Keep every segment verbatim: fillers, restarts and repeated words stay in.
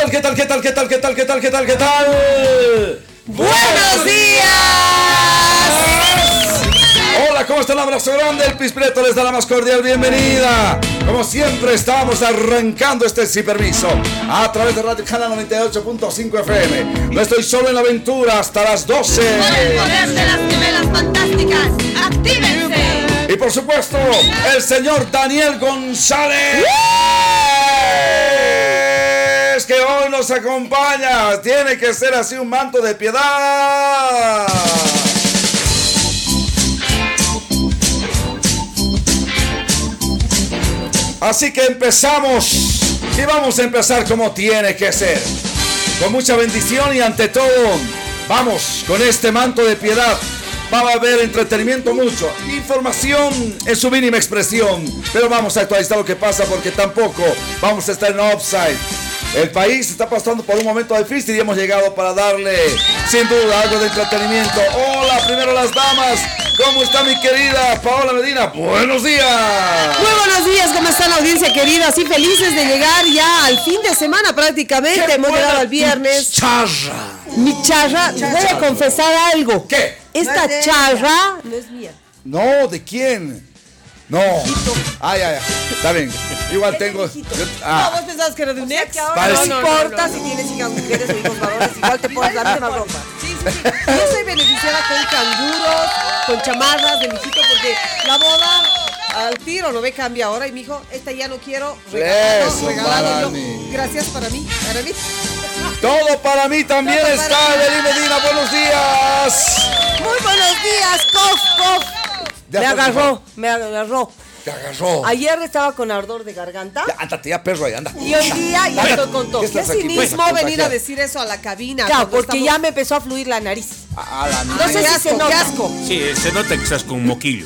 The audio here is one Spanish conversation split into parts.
tal, qué tal, qué tal, qué tal, qué tal, qué tal, qué tal, qué tal? ¡Buenos días! Hola, ¿cómo están? Un abrazo grande. El Pispreto les da la más cordial bienvenida. Como siempre, estamos arrancando este Sin Permiso a través de Radio Canal noventa y ocho punto cinco F M. No estoy solo en la aventura hasta las doce. Por el poder de las gemelas fantásticas, ¡actívense! Y por supuesto, el señor Daniel González, que hoy nos acompaña. Tiene que ser así un manto de piedad. Así que empezamos. Y vamos a empezar como tiene que ser. Con mucha bendición y ante todo, vamos con este manto de piedad. Va a haber entretenimiento mucho, información en su mínima expresión, pero vamos a actualizar lo que pasa porque tampoco vamos a estar en offside. El país está pasando por un momento difícil y hemos llegado para darle sin duda algo de entretenimiento. Hola, primero las damas. ¿Cómo está mi querida Paola Medina? Buenos días. Muy buenos días, ¿cómo está la audiencia querida? Así felices de llegar ya al fin de semana prácticamente. Hemos llegado al viernes. Charra. Mi charra, voy a confesar algo. ¿Qué? Esta No es charra no es mía. No, ¿de quién? No. Ay, ay, ay. Está bien. Igual tengo. yo- ah. No, vos pensabas que era de un ex. Parece- No, no importa si tienes hijas mujeres o hijos varones, igual te pones la misma ropa. Sí, sí, sí. Yo soy beneficiada con canguros, con chamarras de mi hijito, porque la boda al tiro no me cambia ahora. Y mi hijo, esta ya no quiero. Regalado, Eso, regalado yo. mami. Gracias para mí, para mí. Todo para mí también Todo está para mí. Evelyn Medina. Buenos días. Muy buenos días, cof, cof. Ya, Me por agarró, favor. me agarró. Te agarró. Ayer estaba con ardor de garganta. Ya, ándate ya, perro, ahí, anda. Y hoy día ya Anda. estoy con tos. ¿Qué Qué estás aquí, pues, cinismo a venir a contagiar? decir eso a la cabina. Claro, cuando porque estamos- ya me empezó a fluir la nariz. A la No mierda. sé si se nota. Qué asco. Sí, se nota que estás con un moquillo.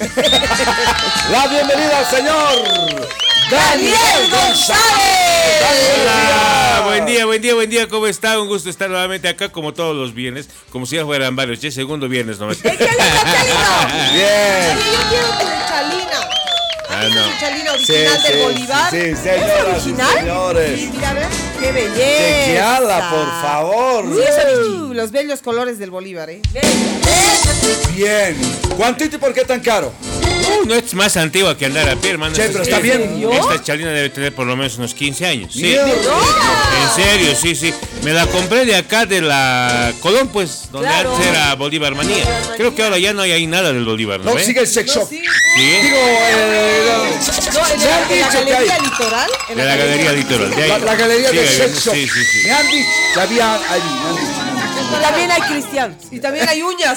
La bienvenida al señor Daniel González. Hola, buen día, buen día, buen día, ¿cómo está? Un gusto estar nuevamente acá como todos los viernes, como si ya fueran varios, ya es segundo viernes nomás. ¡Qué lindo, qué lindo! Bien. Oye, yo quiero tu chalina. Ah, no. Tu chalina original Sí, del sí, Bolívar. sí, ¿Es señoras y original? señores. Sí, mira, a ver. ¡Qué belleza! Chequeala, por favor. Sí, es original. Uh, los bellos colores del Bolívar, ¿eh? Bien. ¿Cuántito y por qué tan caro? Uh, no es más antigua que andar a pie, hermano. Che, Esta- pero está esta- bien. Esta chalina debe tener por lo menos unos quince años. Sí. Mierda. En serio, sí, sí. Me la compré de acá de la Colón, pues, donde Claro. antes era Bolívar Manía. Creo que ahora ya no hay ahí nada del Bolívar, ¿no? No, ve? sigue el sex shop. Sí. Sí. Digo, eh, No, en me la, han en la dicho que galería hay. litoral. En De la Galería Litoral. De ahí. La, la galería Sí, del ahí, sex shop. Sí, sí, sí. Me han dicho que había ahí. Me han dicho. Y también hay cristianos. Y también hay uñas.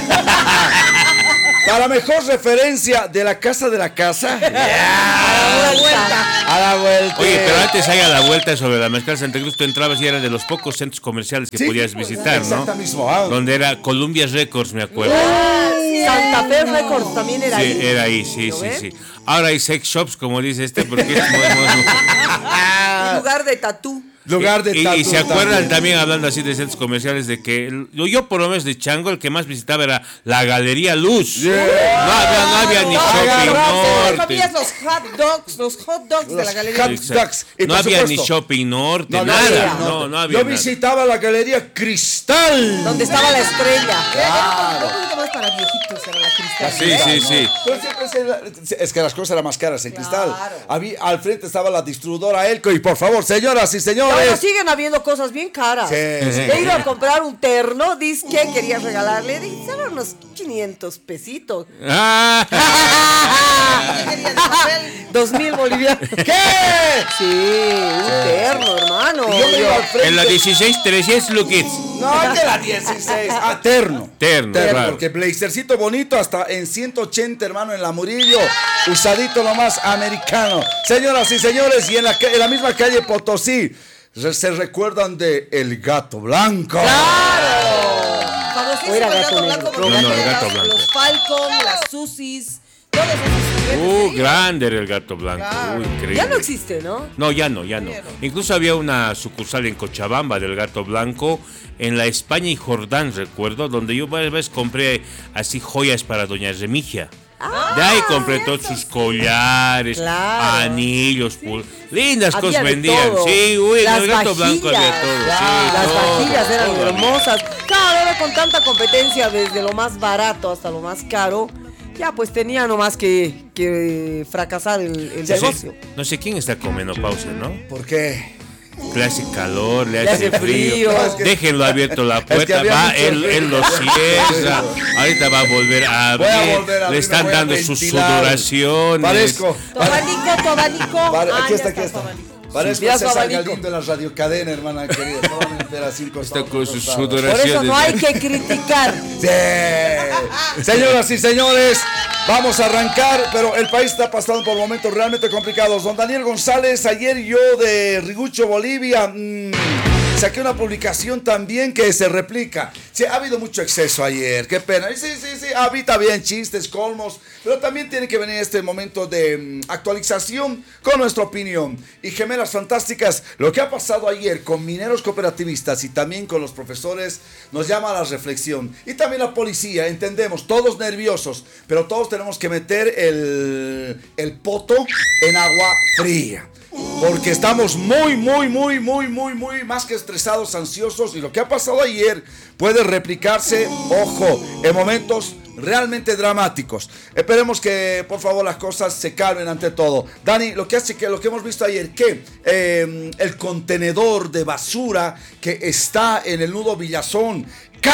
Para mejor referencia de la casa de la casa. A la vuelta. A la vuelta. Oye, pero antes ahí a la vuelta sobre la Mezcal Santa Cruz, tú entrabas y era de los pocos centros comerciales que Sí, podías visitar, ¿no? exacto mismo, ah. Donde era Columbia Records, me acuerdo. Santa Fe Records también era Sí, ahí. era ahí, sí, ¿Lo sí, ven? sí. Ahora hay sex shops, como dice este, porque es muy, muy- En lugar de tatú. Lugar de y, y tatu se acuerdan también. también, hablando así de centros comerciales, de que el- yo por lo menos de Chango, el que más visitaba era la Galería Luz. Yeah. No había, no había ni No, Shopping agarrarse, Norte. comías los hot dogs, los hot dogs de la Los galería. hot- Exacto. Ducks. Y No por había ni supuesto- Shopping Norte, No, no nada. había, No, no había Yo nada. visitaba la galería Cristal. Donde estaba la estrella. Un poquito más para viejitos era la cristal. Sí, sí, sí. Pero siempre se- es que las cosas eran más caras en Cristal. Claro. Había, al frente estaba la distribuidora Elco. Y por favor, señoras y Ahora señores. siguen habiendo cosas bien caras. Sí, sí. He ido a comprar un terno, dice que quería regalarle, dije, "Sabe, unos quinientos pesitos. Ah, Dos mil bolivianos. ¿Qué? Sí, un terno, hermano. Y yo me iba al frente. en la dieciséis trescientos Luquits. No, es de la dieciséis. Ah, terno. Terno, claro. Porque blazercito bonito hasta en ciento ochenta, hermano, en la Murillo. Usadito nomás americano. Señoras y señores, y en la, ca- en la misma calle Potosí, re- se recuerdan de El Gato Blanco. Famosísimo O era el gato gato negro. blanco. No, no, porque el eran gato los- blanco. Los Falcon, las Susis, todos esos juguetes. Uh, ¿sí? grande era el Gato Blanco. Claro. Uy, increíble. Ya no existe, ¿no? No, ya no, ya no. Ya no. Incluso había una sucursal en Cochabamba del Gato Blanco, en la España y Jordán, recuerdo, donde yo varias veces compré así joyas para doña Remigia. De ahí compré todos sus collares, Claro. anillos, pul- lindas Había cosas de vendían. todo. Sí, uy, en Las el gato blanco había vajillas, todo. claro, Sí, las todo, vajillas eran todo había. hermosas. Claro, ahora con tanta competencia, desde lo más barato hasta lo más caro, ya pues tenía nomás que, que fracasar el, el No sé- negocio. no sé quién está con menopausia, ¿no? ¿Por qué? Le hace calor, le Le hace hace frío. frío. No, es que- Déjenlo abierto la que puerta, había va, mucho él, ruido. él lo cierra. Ahorita va a volver a Voy a abrir. volver a Le abrir, están me voy a dando sus ventilar. sudoraciones. Parezco. Tobanico, Tobanico. Pare- Ah, aquí ya está, aquí está. Tobanico. Parezco Mira su César abanico. Galindo en la radiocadena, hermana querida. Solamente era cinco Está estados, con cinco sus estados. Por sudoraciones. eso no hay que criticar. Sí. Señoras y señores, vamos a arrancar, pero el país está pasando por momentos realmente complicados. Don Daniel González, ayer yo de Rigucho, Bolivia, mmm, saqué una publicación también que se replica. Sí, ha habido mucho exceso ayer, qué pena. Sí, sí, sí, habita bien chistes, colmos, pero también tiene que venir este momento de mm, actualización con nuestra opinión. Y Gemelas Fantásticas, lo que ha pasado ayer con mineros cooperativistas y también con los profesores nos llama a la reflexión. Y también la policía, entendemos, todos nerviosos, pero todos tenemos que meter el, el poto en agua fría. Porque estamos muy, muy, muy, muy, muy, muy más que estresados, ansiosos. Y lo que ha pasado ayer puede replicarse, ojo, en momentos realmente dramáticos. Esperemos que, por favor, las cosas se calmen ante todo. Dani, lo que hace que lo que hemos visto ayer, que eh, el contenedor de basura que está en el nudo Villazón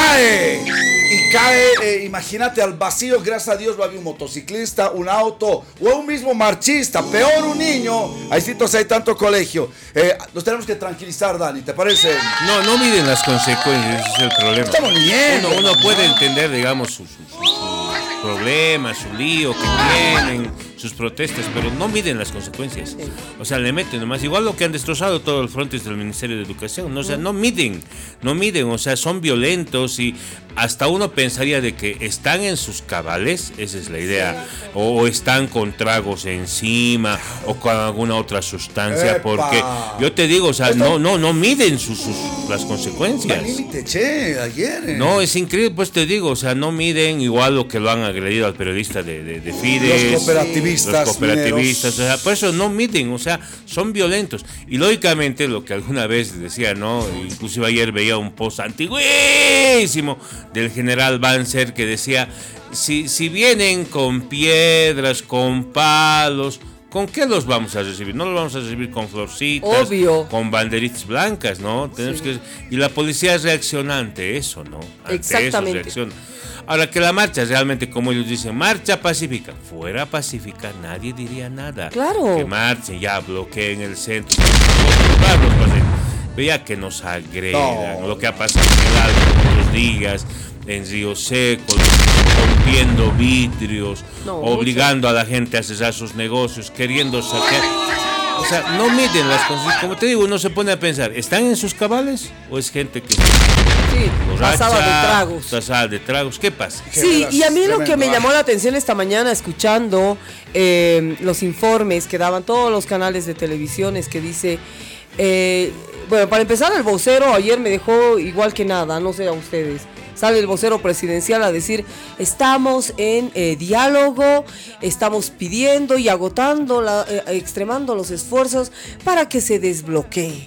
cae y cae, eh, imagínate, al vacío. Gracias a Dios no había un motociclista, un auto o un mismo marchista, peor un niño. Ahí sí, entonces hay tanto colegio. Eh, nos tenemos que tranquilizar, Dani, ¿te parece? No, no miden las consecuencias, ese es el problema. Estamos bien. Uno, uno puede entender, digamos, sus su, su, su problemas, su lío que tienen, sus protestas, pero no miden las consecuencias. O sea, le meten nomás. Igual lo que han destrozado todo el frontis del Ministerio de Educación. ¿No? O sea, no miden, no miden. O sea, son violentos y hasta uno pensaría de que están en sus cabales, esa es la idea, o, o están con tragos encima o con alguna otra sustancia, ¡Epa! porque yo te digo, o sea, no, no, no miden sus, sus las consecuencias. Al límite, che, ayer. eh. No, es increíble, pues te digo, o sea, no miden igual lo que lo han agredido al periodista de, de, de Fides. Los cooperativistas, Los cooperativistas, mineros. o sea, por eso no miden, o sea, son violentos. Y lógicamente lo que alguna vez decía, ¿no? Inclusive ayer veía un post antiguísimo del general Banzer que decía, si, si vienen con piedras, con palos, ¿con qué los vamos a recibir? No los vamos a recibir con florcitas, Obvio. con banderitas blancas, ¿no? Tenemos Sí. que y la policía reacciona ante eso, ¿no? Ante Exactamente. eso reacciona. Ahora que la marcha realmente, como ellos dicen, marcha pacífica, fuera pacífica, nadie diría nada. Claro. Que marchen, ya bloqueen el centro. Otros pasen. Pero ya que nos agredan, No. lo que ha pasado en el Alto otros días, en Río Seco, rompiendo vidrios, No, obligando a la gente a cerrar sus negocios, queriendo sacar. O sea, no miden las cosas. Como te digo, uno se pone a pensar, ¿están en sus cabales o es gente que Sí, borracha, pasaba de tragos. pasaba de tragos? ¿Qué pasa? Sí, y a mí lo que Tremendo, me ah. llamó la atención esta mañana escuchando eh, los informes que daban todos los canales de televisiones que dice, eh, bueno, para empezar el vocero ayer me dejó igual que nada, no sé a ustedes. Sale el vocero presidencial a decir, estamos en eh, diálogo, estamos pidiendo y agotando, la, eh, extremando los esfuerzos para que se desbloquee.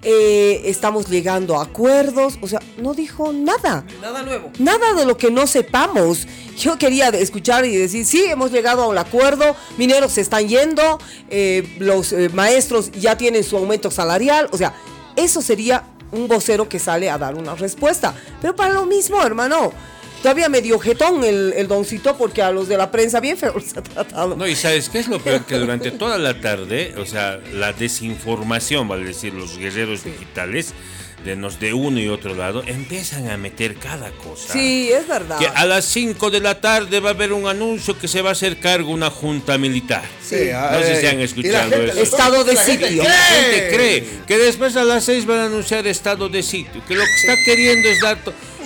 Eh, estamos llegando a acuerdos, o sea, no dijo nada. Nada nuevo. Nada de lo que no sepamos. Yo quería escuchar y decir, sí, hemos llegado a un acuerdo, mineros se están yendo, eh, los eh, maestros ya tienen su aumento salarial, o sea, eso sería un vocero que sale a dar una respuesta. Pero para lo mismo, hermano, todavía medio jetón el, el doncito porque a los de la prensa bien feo se ha tratado. No, y ¿sabes qué es lo peor? Que durante toda la tarde, o sea, la desinformación, vale decir, los guerreros digitales, de, nos de uno y otro lado, empiezan a meter cada cosa. Sí, es verdad. Que a las cinco de la tarde va a haber un anuncio que se va a hacer cargo una junta militar. Sí, No sé si han eh, escuchado y la gente- eso. Estado de la gente sitio. La gente cree. cree que después a las seis van a anunciar estado de sitio, que lo que está queriendo es dar... to-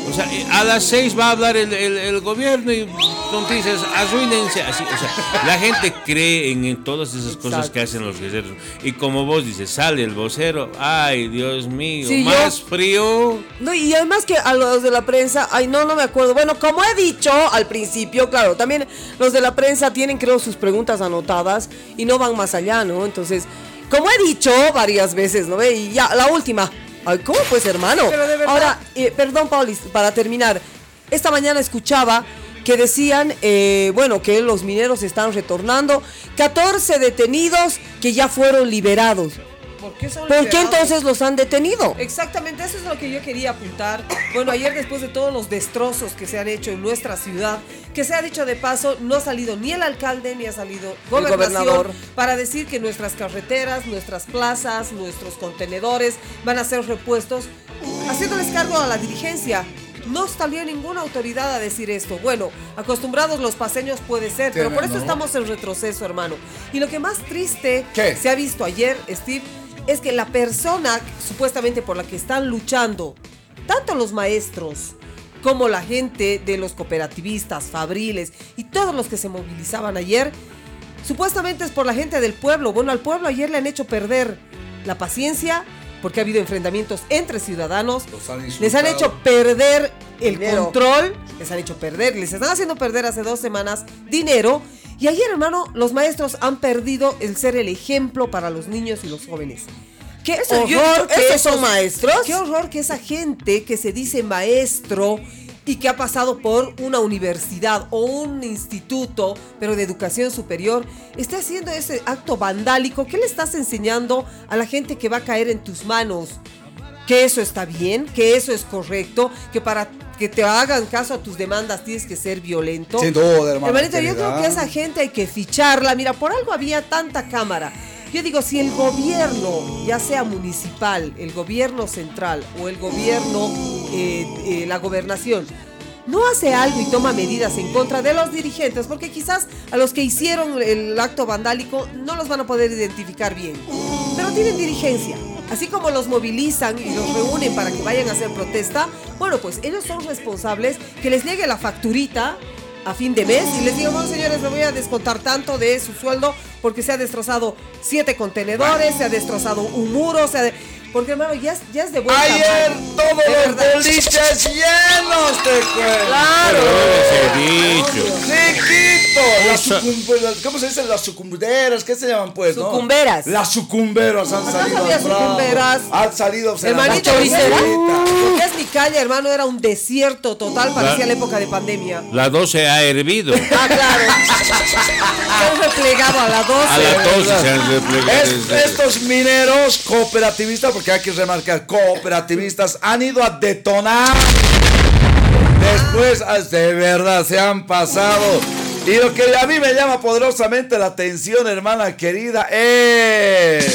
O sea, a las seis va a hablar el, el, el gobierno y noticias, arruínense. Así, o sea, la gente cree en, en todas esas cosas Exacto. que hacen los guerreros. Y como vos dices, sale el vocero, ay, Dios mío, Sí, más yo- frío. No, y además que a los de la prensa, ay, no, no me acuerdo. Bueno, como he dicho al principio, claro, también los de la prensa tienen, creo, sus preguntas anotadas y no van más allá, ¿no? Entonces, como he dicho varias veces, ¿no ve? Y ya, la última. Ay, ¿cómo pues, hermano? Pero de verdad- Ahora, eh, perdón, Paulis, para terminar. Esta mañana escuchaba que decían, eh, bueno, que los mineros están retornando. catorce detenidos que ya fueron liberados. ¿Por qué son ¿Por qué liberados? entonces los han detenido? Exactamente, eso es lo que yo quería apuntar. Bueno, ayer después de todos los destrozos que se han hecho en nuestra ciudad, que se ha dicho de paso, no ha salido ni el alcalde ni ha salido gobernación gobernador. para decir que nuestras carreteras, nuestras plazas, nuestros contenedores van a ser repuestos, haciéndoles cargo a la dirigencia. No salió ninguna autoridad a decir esto. Bueno, acostumbrados los paseños puede ser, pero por eso Tienen, ¿no? estamos en retroceso, hermano. Y lo que más triste ¿Qué? se ha visto ayer, Steve, es que la persona supuestamente por la que están luchando, tanto los maestros como la gente de los cooperativistas, fabriles y todos los que se movilizaban ayer, supuestamente es por la gente del pueblo. Bueno, al pueblo ayer le han hecho perder la paciencia porque ha habido enfrentamientos entre ciudadanos, Los han insultado. les han hecho perder el Dinero. control, les han hecho perder, les están haciendo perder hace dos semanas dinero. Y ayer, hermano, los maestros han perdido el ser el ejemplo para los niños y los jóvenes. Qué Eso, yo- horror que ¿estos son esos- maestros? Qué horror que esa gente que se dice maestro y que ha pasado por una universidad o un instituto, pero de educación superior, esté haciendo ese acto vandálico. ¿Qué le estás enseñando a la gente que va a caer en tus manos? Que eso está bien, que eso es correcto, que para que te hagan caso a tus demandas tienes que ser violento. Sin duda, hermana Hermanito, yo querida. creo que a esa gente hay que ficharla. Mira, por algo había tanta cámara. Yo digo, si el gobierno, ya sea municipal, el gobierno central o el gobierno, eh, eh, la gobernación, no hace algo y toma medidas en contra de los dirigentes, porque quizás a los que hicieron el acto vandálico no los van a poder identificar bien, pero tienen dirigencia. Así como los movilizan y los reúnen para que vayan a hacer protesta, bueno, pues ellos son responsables que les llegue la facturita a fin de mes y les digo, bueno, señores, le voy a descontar tanto de su sueldo porque se ha destrozado siete contenedores, se ha destrozado un muro, se ha de- porque hermano, ya es, ya es de buen Ayer tamaño. todos De los verdad. boliches llenos de cuernos. Claro. Debe ser dicho. Chiquito, las Eso- sucum- las- ¿cómo se dice? Las sucumberas, ¿qué se llaman pues? no? Sucumberas. Las sucumberas han ¿Acaso salido. había bravo. sucumberas? Han salido. se Hermanito, la ¿choricera? choricera. Lo que es mi calle, hermano, era un desierto total, parecía la época de pandemia. La doce ha hervido. Ah, claro. Se han replegado a la doce. A la doce se han replegado. Es- estos mineros cooperativistas, porque hay que remarcar, cooperativistas han ido a detonar. Después, ah, de verdad, se han pasado. Y lo que a mí me llama poderosamente la atención, hermana querida, es...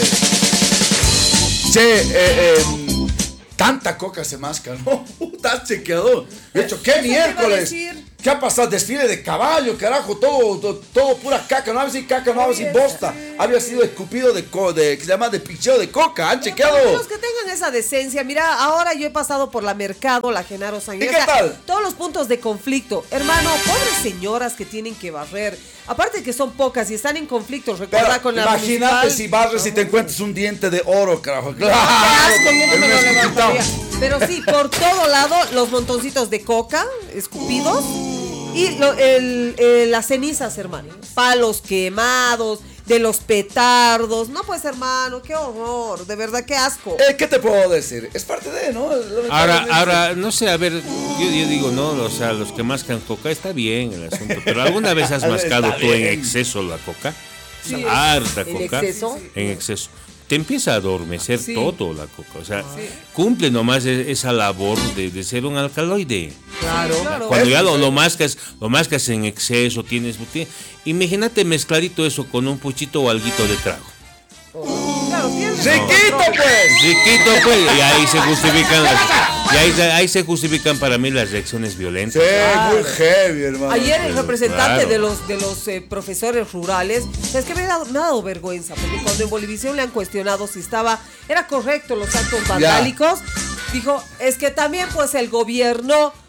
Che, eh, eh, tanta coca se masca, ¿no? Puta, se quedó. De hecho, ¿qué Eso te iba a miércoles? decir. ¿Qué ha pasado? Desfile de caballo, carajo, todo, todo, todo pura caca, no había sido caca, no había sido bosta, había sido escupido de, co de que se llama de picheo de coca, han chequeado. Los que tengan esa decencia, mira, ahora yo he pasado por la Mercado, la Genaro San ¿Y qué tal? Todos los puntos de conflicto. Hermano, pobres señoras que tienen que barrer. Aparte que son pocas y están en conflicto, recuerda Pero con la imagínate municipal. si barres y te encuentras un diente de oro, carajo. Claro, Qué asco, yo no me el lo mes levantaría. quitado. Pero sí, por todo lado, los montoncitos de coca escupidos y lo- el- el- las cenizas, hermano. Palos quemados, de los petardos. No, pues, hermano, qué horror. De verdad, qué asco. Eh, ¿Qué te puedo decir? Es parte de, ¿no? Ahora, ahora, no sé, a ver, yo, yo digo, no, o sea, los que mascan coca está bien el asunto, pero ¿alguna vez has mascado Está tú en bien. exceso la coca? Sí, Harta ¿en coca. exceso? En exceso. Te empieza a adormecer Sí. todo la coca, o sea, cumple nomás e- esa labor de, de ser un alcaloide. Claro, claro. Cuando ya lo, lo mascas, lo mascas en exceso, tienes, ti- imagínate mezcladito eso con un puchito o alguito de trago. Claro, tienes ¡Riquito, control. pues! Riquito, pues, y ahí se justifican las, y ahí, se- ahí se justifican para mí las reacciones violentas. Sí, muy heavy, hermano. Ayer el Pero representante claro. de los de los eh, profesores rurales, es que me ha, dado, me ha dado vergüenza, porque cuando en Bolivisión le han cuestionado si estaba, era correcto los actos vandálicos, dijo, es que también pues el gobierno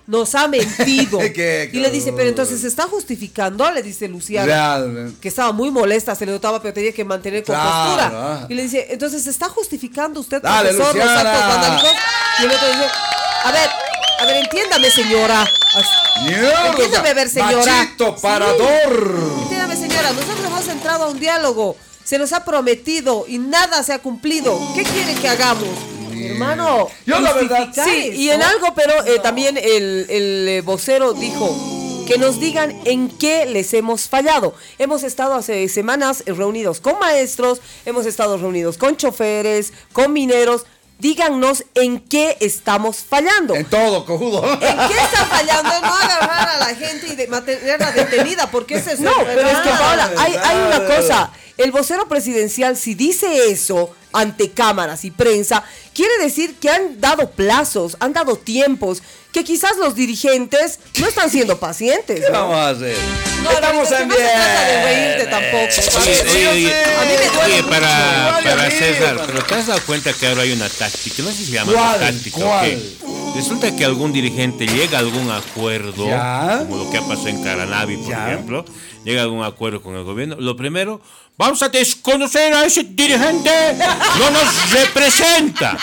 nos ha mentido. Qué Y le dice, pero entonces cosa. se está justificando, le dice Luciana, Realmente. que estaba muy molesta, se le notaba, pero tenía que mantener compostura. Claro, ah. Y le dice, entonces se está justificando usted, Dale, profesor, los Luciana. actos vandálicos. Y el otro dice, a ver, a ver, entiéndame, señora. Mierda, Entiéndame, a ver, señora. Machito parador. Entiéndame, señora, nosotros hemos entrado a un diálogo, se nos ha prometido y nada se ha cumplido. ¿Qué quiere que hagamos? Hermano, Yo la verdad- justificar Sí, y eso. en algo, pero eh, también el, el eh, vocero dijo que nos digan en qué les hemos fallado. Hemos estado hace semanas reunidos con maestros, hemos estado reunidos con choferes, con mineros. Díganos en qué estamos fallando. En todo, cojudo. ¿En qué está fallando? No agarrar a la gente y de mantenerla detenida, porque ese es el No, pero es que problema. Paola, hay, hay una Verdad. cosa. El vocero presidencial, si dice eso ante cámaras y prensa, quiere decir que han dado plazos, han dado tiempos, que quizás los dirigentes no están siendo pacientes. ¿Qué ¿no? vamos a hacer? No, Estamos Lorita, en no se trata de bien. reírte tampoco. Oye, ¿sabes? oye, oye, A mí me duele oye, mucho. para, Igual para a mí, César, hermano. pero te has dado cuenta que ahora hay una táctica, no sé si se llama ¿Cuál? una táctica o ¿Cuál? qué. Resulta que algún dirigente llega a algún acuerdo, Ya. como lo que ha pasado en Caranavi, por Ya. ejemplo, llega a algún acuerdo con el gobierno. Lo primero, vamos a desconocer a ese dirigente, no nos representa.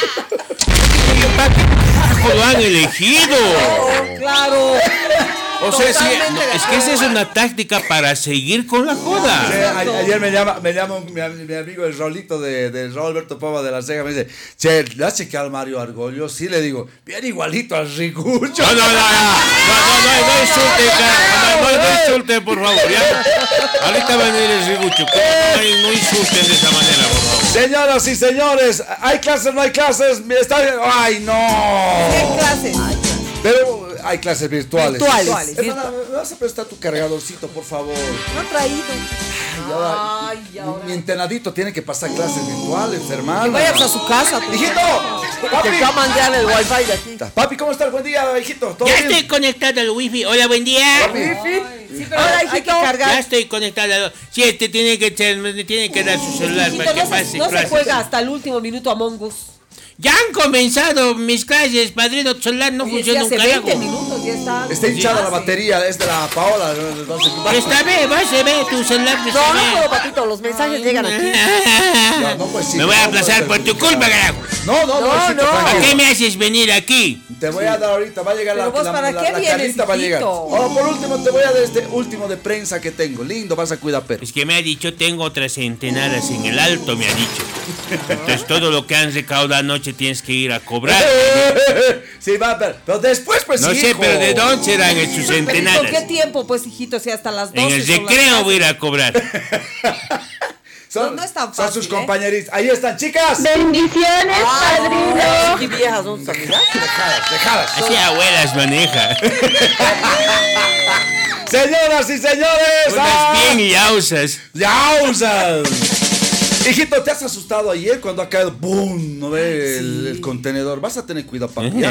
¿Para qué carajo lo han elegido? Claro. O sea, sí, Totalmente no, de es que esa es una táctica para seguir con la Sí, joda. a- ayer me llama, me llama un- mi, am- mi amigo el Rolito de, de Roberto Pava de la Ceja, me dice, che, ¿le has chequeado al Mario Argollo? Sí, le digo, bien igualito al Rigucho. No, no, no, no, no, no, no, no insulte, carajo, no, no, no insulte, por favor, ya. Ahorita va a venir el rigucho, que no, no insulten de esa manera, por favor. Señoras y señores, ¿hay clases, no hay clases? Está... ¡Ay, no! ¿Qué clases? Pero hay clases virtuales. Virtuales. Hermana, ¿me vas a prestar tu cargadorcito, por favor? No ha traído. Y ahora, Ay, y ahora. mi entenadito tiene que pasar clases virtuales, hermano. Vayamos a su casa. pues. ¡Hijito! ¡Papi! Te va a mandar el wifi de aquí. Papi, ¿cómo estás? Buen día, hijito. ¿Todo Ya bien? estoy conectado al wifi. Hola, buen día. Sí, pero Hola, hay que hijito. cargar. Ya estoy conectado. Sí, este tiene que, ser- me tiene que dar su celular Hijito, para que no se, pase no se clases. juega hasta el último minuto a Among Us. Ya han comenzado mis clases, padrino. Tu celular no Oye, funciona sí, un hace carajo. veinte minutos ya está. Está hinchada Ah, la sí. batería, es de la Paola. No sé- Esta vez, va, se ve tu celular. se No, no ve. puedo, papito, los mensajes llegan aquí. Ya, no, pues sí, Me voy a no, aplazar pues, por tu pues, culpa, carajo. No, no, no, No, hijito, no. ¿Para tranquilo. qué me haces venir aquí? Te voy a dar ahorita, va a llegar la, Pero vos, la, ¿para la, qué la vienes, Carlita va a llegar. hijito? Oh, por último, te voy a dar este último de prensa que tengo. Lindo, vas a cuidar perro. Es que me ha dicho, tengo otras centenadas en el alto, me ha dicho. Entonces todo lo que han recaudado anoche tienes que ir a cobrar. Sí, va, pero, pero después, pues, No sé, hijo. pero ¿de dónde serán sus Pero ¿y centenadas? ¿por qué tiempo, pues, hijito? Si hasta las doce En el son las recreo clases. voy a ir a cobrar. Son, No, no es tan son fácil, sus ¿eh? compañeritas. Ahí están, chicas. Bendiciones, padrino. Qué viejas son sus amigas. Dejadas, dejadas. Así abuelas maneja. Señoras y señores. Unas ¡ah! bien yausas. ¡Yausas! Hijito, ¿te has asustado ayer cuando ha caído ¡boom! ¿No ve el, el contenedor? Vas a tener cuidado, papi. ¿ya?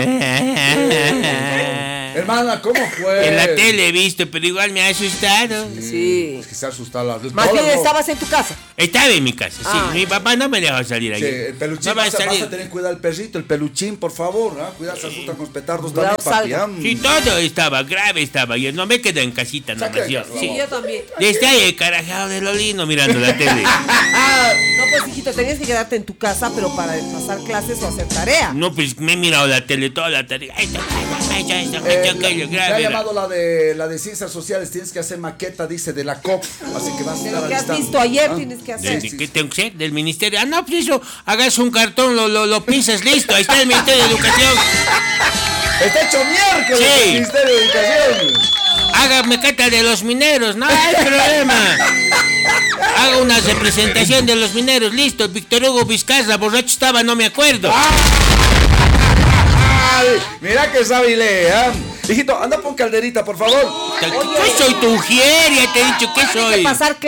Hermana, ¿cómo fue? En la tele he visto, pero igual me ha asustado. Sí. Es que se ha asustado la Más todas, bien ¿no? estabas en tu casa. Estaba en mi casa, sí. Ah. Mi papá no me dejó salir Sí, ayer. el peluchín, No va a vas, a, vas salir. a tener cuidado el perrito, el peluchín, por favor. ¿ah? Cuidado, se asustan con los petardos Cuidado, también, papi. salga. ¿ah? Sí, todo estaba, grave estaba ayer. No me quedé en casita Saca nomás de yo. casa, Sí. Sí, yo también. Desde ahí, carajado de Lolino mirando la tele. No, pues, hijito, tenías que quedarte en tu casa, pero para pasar clases o hacer tarea. No, pues me he mirado la tele toda la tarde. Esto, esto, esto, Eh, esto, aquello, me ha grave. llamado la de, la de ciencias sociales. Tienes que hacer maqueta, dice, de la C O P. Así que vas a De estar lo que has alistando. visto ayer ¿Ah? tienes que ¿De- hacer. Sí, de sí, ¿Qué sí. tengo que ser? ¿Del ministerio? Ah, no, pues eso, hagas un cartón, lo, lo, lo pisas, listo. Ahí está el Ministerio de Educación. Está hecho miércoles Sí. el Ministerio de Educación. Haga maqueta de los mineros, no hay problema. Haga una representación de los mineros, listo. Víctor Hugo Vizcarra, borracho estaba, no me acuerdo. Ay, mira que sabe y lee, ¿ah? Hijito, anda pon calderita, por favor. ¿Qué soy tu ujier? Ya te he dicho que soy. Pasar